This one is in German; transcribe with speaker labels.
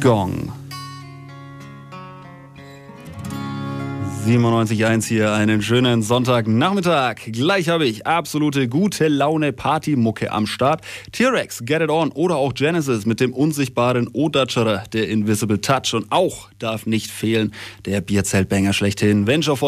Speaker 1: Gong. 97.1 hier, einen schönen Sonntagnachmittag. Gleich habe ich absolute gute Laune Partymucke am Start. T-Rex, Get It On oder auch Genesis mit dem unsichtbaren Odatscherer, der Invisible Touch. Und auch darf nicht fehlen der Bierzeltbanger schlechthin, Venture